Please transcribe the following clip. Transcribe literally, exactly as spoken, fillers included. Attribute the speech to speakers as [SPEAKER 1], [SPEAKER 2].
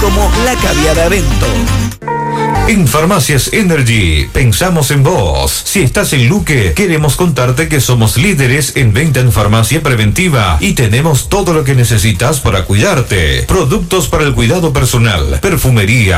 [SPEAKER 1] como La Caviada Vento.
[SPEAKER 2] En Farmacias Energy, pensamos en vos. Si estás en Luque, queremos contarte que somos líderes en venta en farmacia preventiva y tenemos todo lo que necesitas para cuidarte. Productos para el cuidado personal, perfumería,